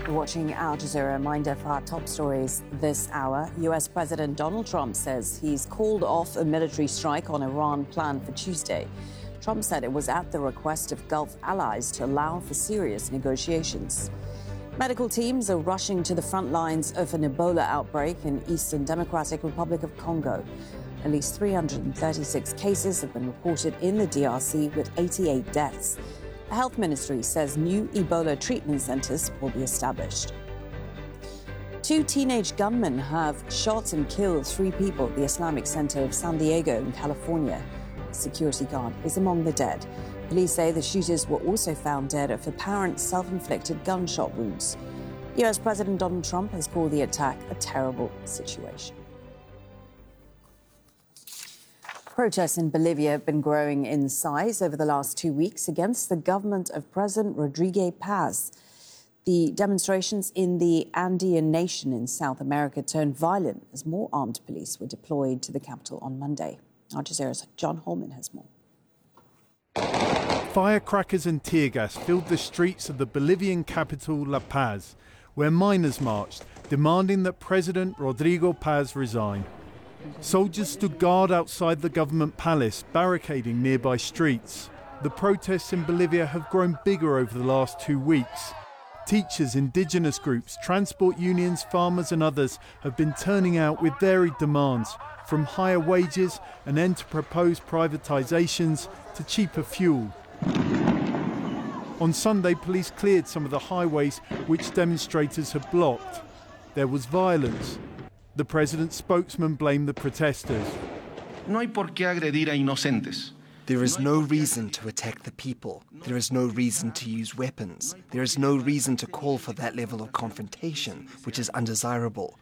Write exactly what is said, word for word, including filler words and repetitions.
You're watching Al Jazeera. Reminder for our top stories this hour. U S President Donald Trump says he's called off a military strike on Iran planned for Tuesday. Trump said it was at the request of Gulf allies to allow for serious negotiations. Medical teams are rushing to the front lines of an Ebola outbreak in Eastern Democratic Republic of Congo. At least three hundred thirty-six cases have been reported in the D R C, with eighty-eight deaths. The health ministry says new Ebola treatment centers will be established. Two teenage gunmen have shot and killed three people at the Islamic Center of San Diego in California. A security guard is among the dead. Police say the shooters were also found dead of apparent self-inflicted gunshot wounds. U S President Donald Trump has called the attack a terrible situation. Protests in Bolivia have been growing in size over the last two weeks against the government of President Rodrigo Paz. The demonstrations in the Andean nation in South America turned violent as more armed police were deployed to the capital on Monday. Al Jazeera's John Holman has more. Firecrackers and tear gas filled the streets of the Bolivian capital, La Paz, where miners marched, demanding that President Rodrigo Paz resign. Soldiers stood guard outside the government palace, barricading nearby streets. The protests in Bolivia have grown bigger over the last two weeks. Teachers, indigenous groups, transport unions, farmers and others have been turning out with varied demands, from higher wages, an end to proposed privatisations, to cheaper fuel. On Sunday, police cleared some of the highways which demonstrators had blocked. There was violence. The president's spokesman blamed the protesters. No hay por qué agredir a inocentes. There is no reason to attack the people. There is no reason to use weapons. There is no reason to call for that level of confrontation, which is undesirable.